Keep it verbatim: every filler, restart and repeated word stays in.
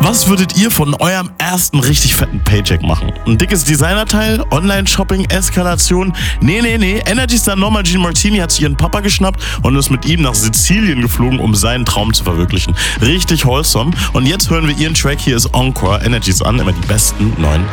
Was würdet ihr von eurem ersten richtig fetten Paycheck machen? Ein dickes Designerteil? Online-Shopping-Eskalation? Nee, nee, nee. Energy Star Norma Jean Martini hat sich ihren Papa geschnappt und ist mit ihm nach Sizilien geflogen, um seinen Traum zu verwirklichen. Richtig wholesome. Und jetzt hören wir ihren Track. Hier ist Encore. Energies an. Immer die besten neuen